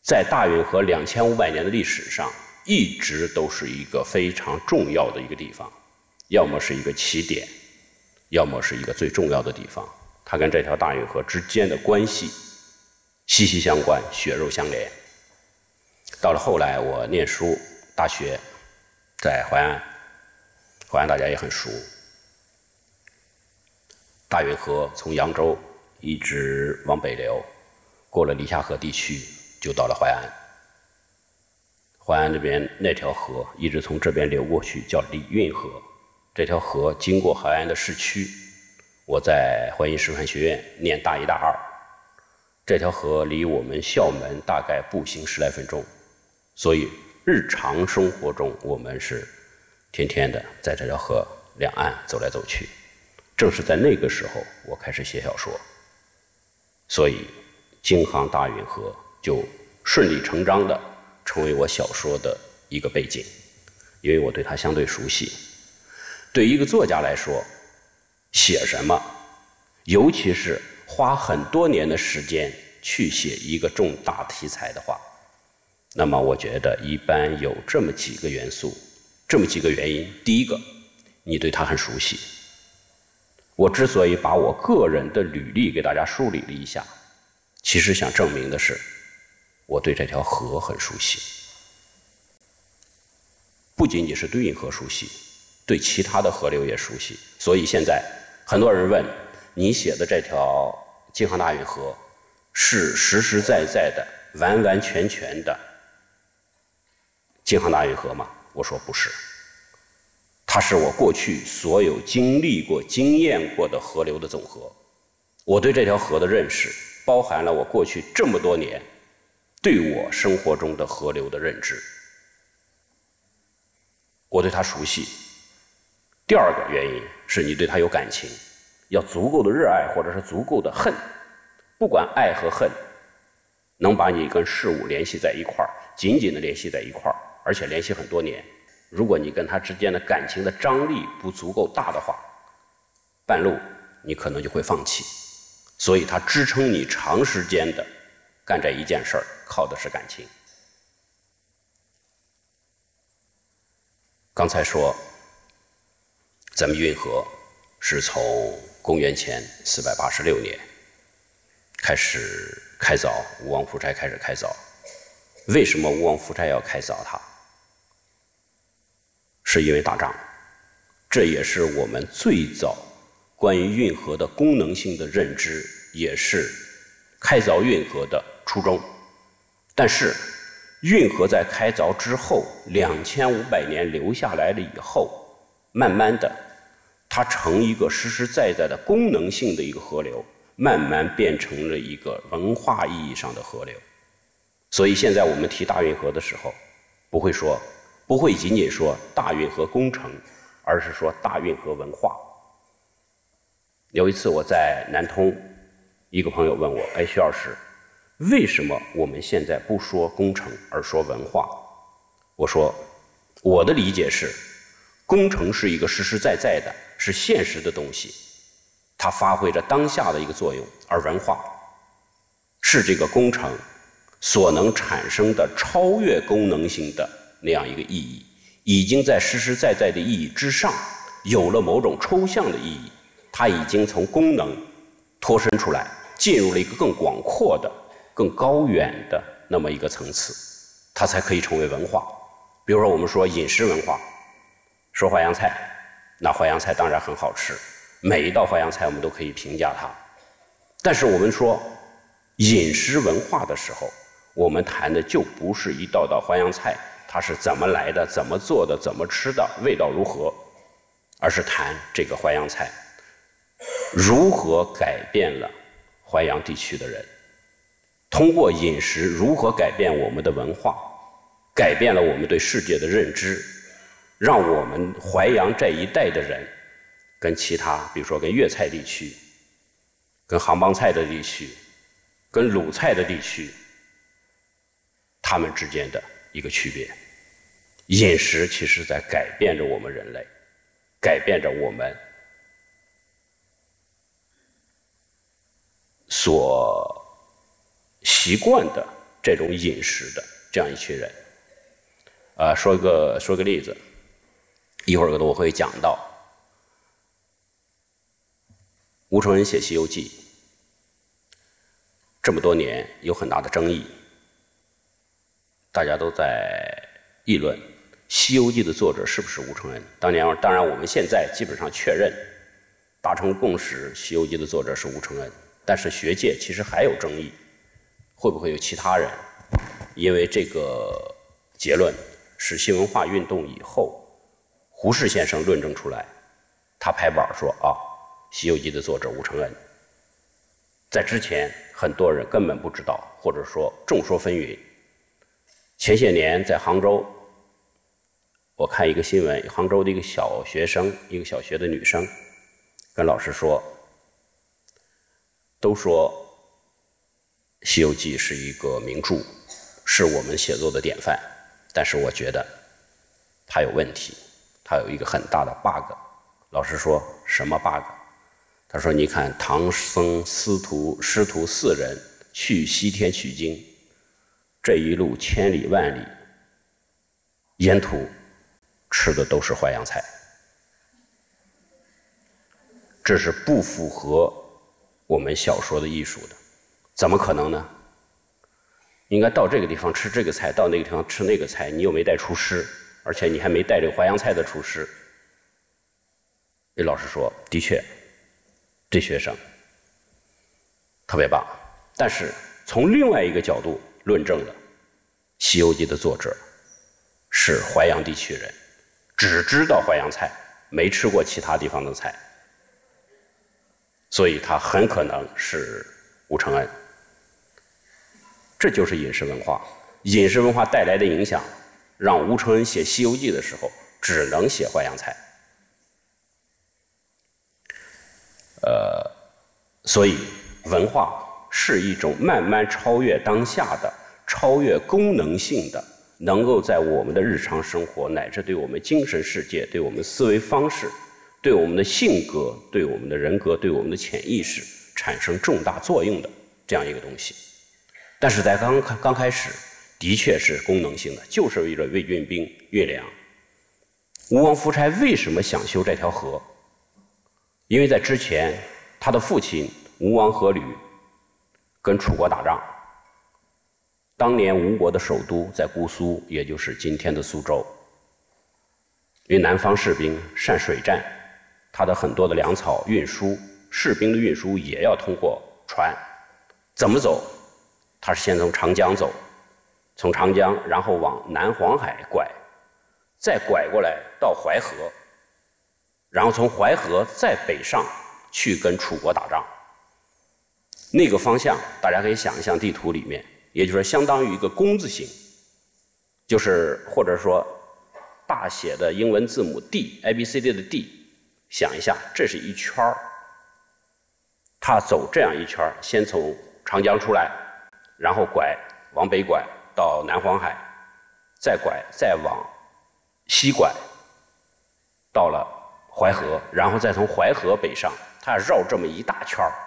在大运河2500年的历史上，一直都是一个非常重要的一个地方，要么是一个起点，要么是一个最重要的地方。它跟这条大运河之间的关系息息相关，血肉相连。到了后来，我念书，大学在淮安，淮安大家也很熟。大运河从扬州一直往北流，过了黎下河地区，就到了淮安。淮安这边那条河一直从这边流过去，叫礼运河。这条河经过淮安的市区，我在淮阴师范学院念大一大二。这条河离我们校门大概步行10来分钟，所以日常生活中我们是天天的在这条河两岸走来走去。正是在那个时候，我开始写小说，所以京杭大运河就顺理成章地成为我小说的一个背景，因为我对它相对熟悉。对一个作家来说，写什么，尤其是花很多年的时间去写一个重大题材的话，那么我觉得一般有这么几个元素，这么几个原因。第一个，你对它很熟悉。我之所以把我个人的履历给大家梳理了一下，其实想证明的是，我对这条河很熟悉。不仅仅是对运河熟悉，对其他的河流也熟悉。所以现在很多人问，你写的这条京杭大运河是实实在在的、完完全全的京杭大运河吗？我说不是。它是我过去所有经历过、经验过的河流的总和。我对这条河的认识，包含了我过去这么多年对我生活中的河流的认知。我对它熟悉。第二个原因是你对它有感情，要足够的热爱或者是足够的恨。不管爱和恨能把你跟事物联系在一块儿，紧紧的联系在一块儿，而且联系很多年。如果你跟他之间的感情的张力不足够大的话，半路你可能就会放弃。所以它支撑你长时间的干这一件事儿，靠的是感情。刚才说咱们运河是从公元前486年开始开凿，吴王夫差开始开凿。为什么吴王夫差要开凿它？是因为打仗。这也是我们最早关于运河的功能性的认知，也是开凿运河的初衷。但是运河在开凿之后2500年留下来了以后，慢慢的它成一个实实在在的功能性的一个河流，慢慢变成了一个文化意义上的河流。所以现在我们提大运河的时候，不会仅仅说大运河工程，而是说大运河文化。有一次我在南通，一个朋友问我，徐老师，为什么我们现在不说工程而说文化？我说我的理解是，工程是一个实实在在的，是现实的东西，它发挥着当下的一个作用，而文化是这个工程所能产生的超越功能性的那样一个意义，已经在实实在在的意义之上有了某种抽象的意义，它已经从功能脱身出来，进入了一个更广阔的、更高远的那么一个层次，它才可以成为文化。比如说我们说饮食文化，说淮扬菜，那淮扬菜当然很好吃，每一道淮扬菜我们都可以评价它。但是我们说饮食文化的时候，我们谈的就不是一道道淮扬菜它是怎么来的、怎么做的、怎么吃的、味道如何，而是谈这个淮扬菜如何改变了淮扬地区的人，通过饮食如何改变我们的文化，改变了我们对世界的认知，让我们淮扬这一带的人跟其他，比如说跟粤菜地区、跟杭帮菜的地区、跟鲁菜的地区，他们之间的一个区别。饮食其实在改变着我们人类，改变着我们所习惯的这种饮食的这样一群人。说个例子，一会儿我会讲到吴承恩写《西游记》这么多年有很大的争议，大家都在议论《西游记》的作者是不是吴承恩。当然我们现在基本上确认达成共识，《西游记》的作者是吴承恩，但是学界其实还有争议，会不会有其他人？因为这个结论是新文化运动以后胡适先生论证出来，他拍板说《西游记》的作者吴承恩。在之前很多人根本不知道，或者说众说纷纭。前些年在杭州，我看一个新闻，杭州的一个小学生，一个小学的女生跟老师说，都说《西游记》是一个名著，是我们写作的典范，但是我觉得它有问题，它有一个很大的 bug。 老师说什么 bug？ 他说你看唐僧师徒4人去西天取经，这一路千里万里，沿途吃的都是淮扬菜，这是不符合我们小说的艺术的。怎么可能呢？应该到这个地方吃这个菜，到那个地方吃那个菜，你又没带厨师，而且你还没带这个淮扬菜的厨师。那老师说的确这学生特别棒，但是从另外一个角度论证了《西游记》的作者是淮扬地区人，只知道淮扬菜，没吃过其他地方的菜，所以他很可能是吴承恩。这就是饮食文化，饮食文化带来的影响，让吴承恩写《西游记》的时候只能写淮扬菜。所以文化是一种慢慢超越当下的、超越功能性的，能够在我们的日常生活乃至对我们精神世界、对我们思维方式、对我们的性格、对我们的人格、对我们的潜意识产生重大作用的这样一个东西。但是在刚开始的确是功能性的，就是为了为运兵运粮。吴王夫差为什么想修这条河？因为在之前他的父亲吴王阖闾跟楚国打仗，当年吴国的首都在姑苏，也就是今天的苏州。因为南方士兵善水战，他的很多的粮草运输、士兵的运输也要通过船。怎么走？他是先从长江走，从长江然后往南黄海拐，再拐过来到淮河，然后从淮河再北上去跟楚国打仗。那个方向大家可以想象，地图里面也就是相当于一个弓字形，就是或者说大写的英文字母 D ABCD 的 D， 想一下这是一圈儿，他走这样一圈，先从长江出来，然后往北拐到南黄海，再往西拐到了淮河，然后再从淮河北上，他绕这么一大圈儿。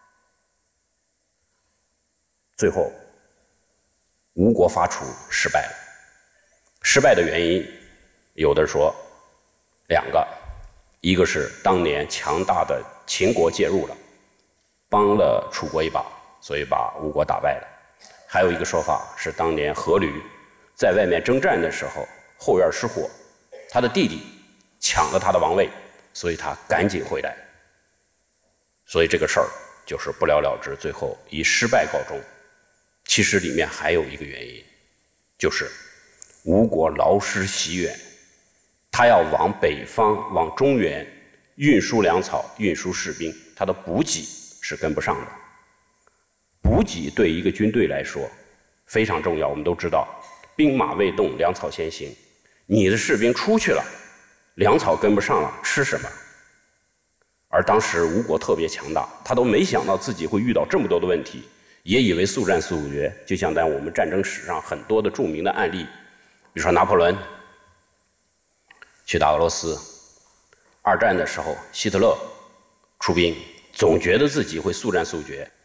最后吴国伐楚失败了。失败的原因有的说2个，一个是当年强大的秦国介入了，帮了楚国一把，所以把吴国打败了。还有一个说法是当年阖闾在外面征战的时候后院失火，他的弟弟抢了他的王位，所以他赶紧回来，所以这个事儿就是不了了之，最后以失败告终。其实里面还有一个原因，就是吴国劳师袭远，他要往北方往中原运输粮草运输士兵，他的补给是跟不上的。补给对一个军队来说非常重要，我们都知道兵马未动，粮草先行，你的士兵出去了，粮草跟不上了，吃什么？而当时吴国特别强大，他都没想到自己会遇到这么多的问题，也以为速战速决。就像在我们战争史上很多的著名的案例，比如说拿破仑去打俄罗斯，2战的时候希特勒出兵，总觉得自己会速战速决，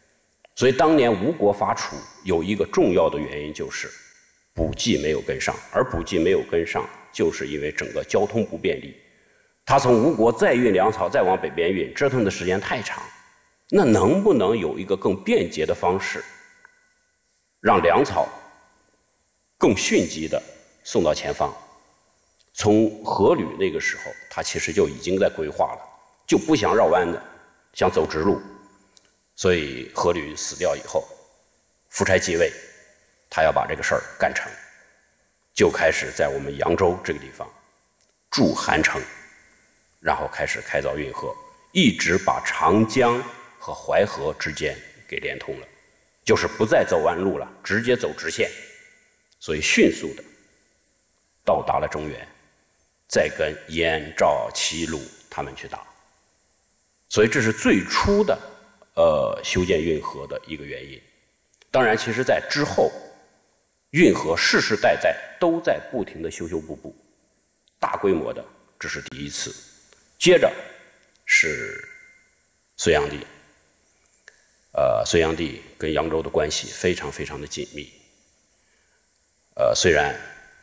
所以当年吴国伐楚有一个重要的原因就是补给没有跟上，而补给没有跟上，就是因为整个交通不便利。他从吴国再运粮草，再往北边运，折腾的时间太长。那能不能有一个更便捷的方式，让粮草更迅疾地送到前方？从阖闾那个时候，他其实就已经在规划了，就不想绕弯的，想走直路。所以阖闾死掉以后，夫差继位，他要把这个事儿干成，就开始在我们扬州这个地方筑韩城，然后开始开凿运河，一直把长江和淮河之间给连通了，就是不再走弯路了，直接走直线，所以迅速的到达了中原，再跟燕、赵、齐、鲁他们去打。所以这是最初的修建运河的一个原因。当然，其实在之后，运河世世代代都在不停的修修补补，大规模的这是第一次。接着是隋炀帝，隋炀帝跟扬州的关系非常非常的紧密。虽然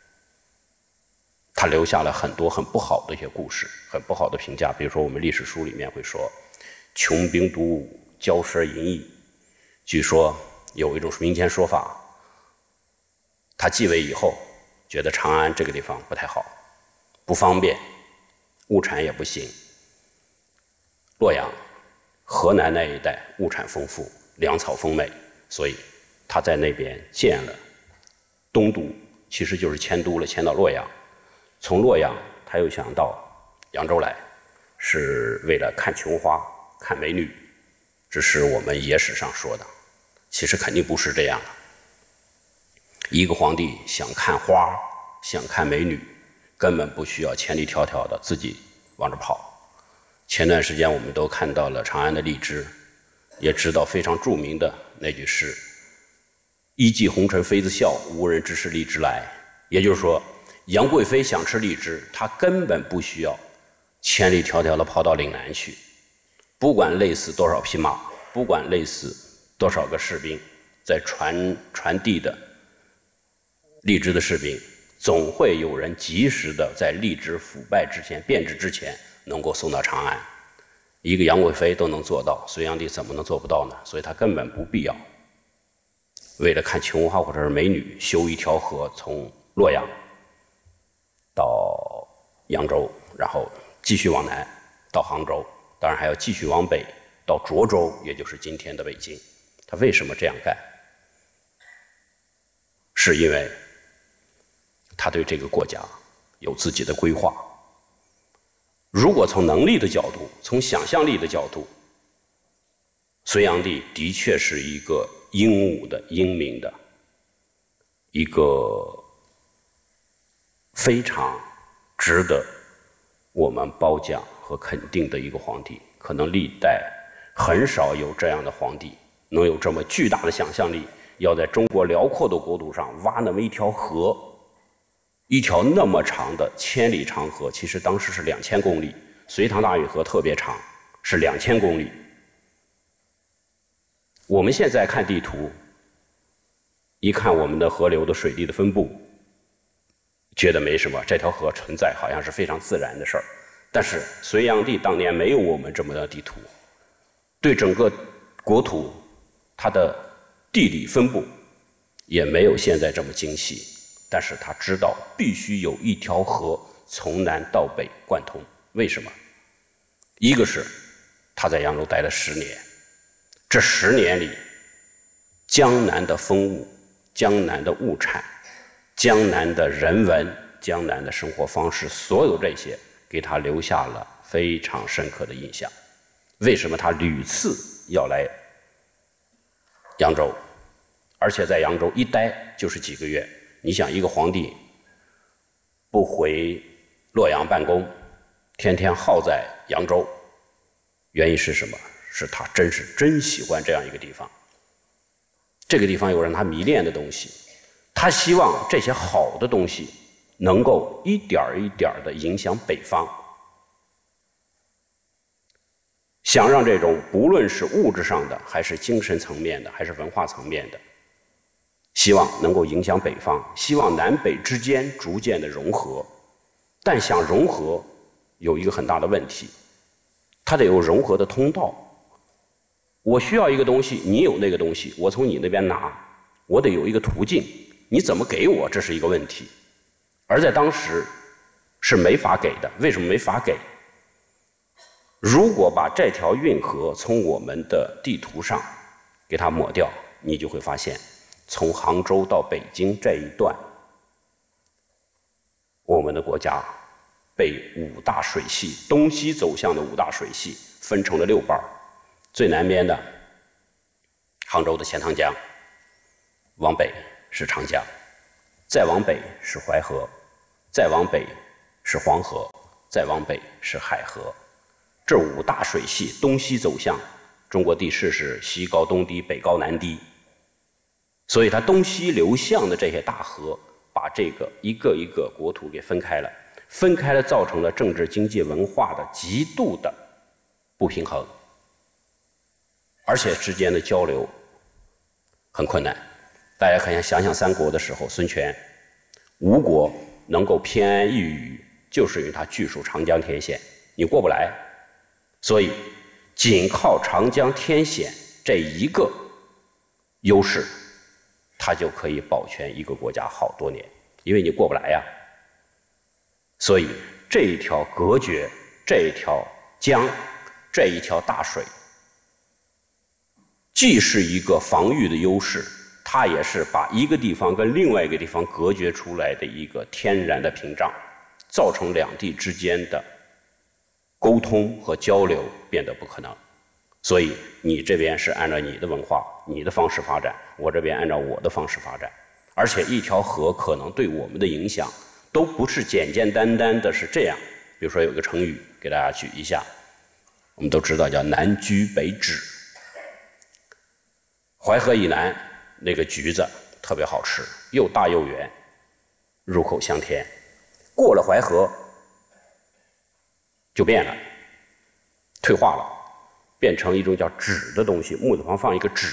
他留下了很多很不好的一些故事，很不好的评价，比如说我们历史书里面会说穷兵黩武，骄奢淫逸。据说有一种民间说法，他继位以后觉得长安这个地方不太好，不方便，物产也不行。洛阳、河南那一带物产丰富，粮草丰美，所以他在那边建了东都，其实就是迁都了，迁到洛阳。从洛阳他又想到扬州来，是为了看琼花、看美女，这是我们野史上说的，其实肯定不是这样的。一个皇帝想看花、想看美女，根本不需要千里迢迢的自己往这跑。前段时间我们都看到了长安的荔枝，也知道非常著名的那句诗：一骑红尘妃子笑，无人知是荔枝来。也就是说，杨贵妃想吃荔枝，她根本不需要千里迢迢的跑到岭南去，不管累死多少匹马，不管累死多少个士兵，在传递的荔枝的士兵，总会有人及时的在荔枝腐败之前、变质之前能够送到长安。一个杨贵妃都能做到，隋炀帝怎么能做不到呢？所以他根本不必要为了看琼花或者是美女修一条河，从洛阳到扬州，然后继续往南到杭州，当然还要继续往北到涿州，也就是今天的北京。他为什么这样干？是因为他对这个国家有自己的规划。如果从能力的角度，从想象力的角度，隋炀帝的确是一个英武的、英明的，一个非常值得我们褒奖和肯定的一个皇帝。可能历代很少有这样的皇帝能有这么巨大的想象力，要在中国辽阔的国土上挖那么一条河，一条那么长的千里长河，其实当时是2000公里，隋唐大运河特别长，是2000公里。我们现在看地图，一看我们的河流的水地的分布，觉得没什么，这条河存在好像是非常自然的事儿。但是隋炀帝当年没有我们这么的地图，对整个国土它的地理分布也没有现在这么精细，但是他知道必须有一条河从南到北贯通。为什么？一个是他在扬州待了10年，这10年里，江南的风物、江南的物产、江南的人文、江南的生活方式，所有这些给他留下了非常深刻的印象。为什么他屡次要来扬州，而且在扬州一待就是几个月？你想，一个皇帝不回洛阳办公，天天耗在扬州，原因是什么？是他真喜欢这样一个地方，这个地方有让他迷恋的东西，他希望这些好的东西能够一点一点地影响北方。 想让这种不论是物质上的，还是精神层面的，还是文化层面的，希望能够影响北方，希望南北之间逐渐的融合。但想融合有一个很大的问题，它得有融合的通道。我需要一个东西，你有那个东西，我从你那边拿，我得有一个途径，你怎么给我，这是一个问题。而在当时是没法给的。为什么没法给？如果把这条运河从我们的地图上给它抹掉，你就会发现，从杭州到北京这一段，我们的国家被5大水系，东西走向的5大水系分成了6半。最南边的杭州的钱塘江，往北是长江，再往北是淮河，再往北是黄河，再往北是海河。这5大水系东西走向，中国地势是西高东低，北高南低，所以它东西流向的这些大河，把这个一个一个国土给分开了，分开了，造成了政治、经济、文化的极度的不平衡，而且之间的交流很困难。大家可以想想三国的时候，孙权吴国能够偏安一隅，就是因为他据守长江天险，你过不来。所以仅靠长江天险这一个优势，它就可以保全一个国家好多年，因为你过不来呀。所以这一条隔绝，这一条江，这一条大水，既是一个防御的优势，它也是把一个地方跟另外一个地方隔绝出来的一个天然的屏障，造成两地之间的沟通和交流变得不可能。所以你这边是按照你的文化、你的方式发展，我这边按照我的方式发展，而且一条河可能对我们的影响都不是简简单单的是这样。比如说有个成语给大家举一下，我们都知道叫南橘北枳。淮河以南那个橘子特别好吃，又大又圆，入口香甜。过了淮河就变了，退化了，变成一种叫枳的东西，木字旁放一个枳，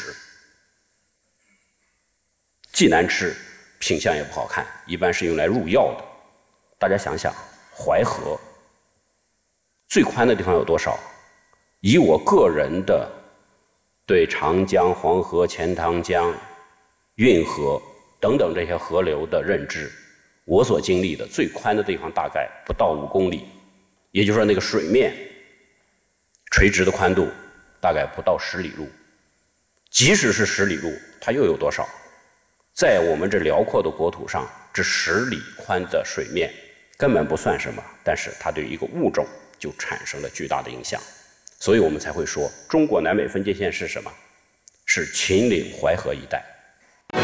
既难吃，品相也不好看，一般是用来入药的。大家想想，淮河最宽的地方有多少？以我个人的对长江、黄河、钱塘江、运河等等这些河流的认知，我所经历的最宽的地方大概不到5公里，也就是说那个水面垂直的宽度大概不到10里路。即使是10里路，它又有多少？在我们这辽阔的国土上，这10里宽的水面根本不算什么，但是它对一个物种就产生了巨大的影响。所以我们才会说，中国南北分界线是什么？是秦岭淮河一带。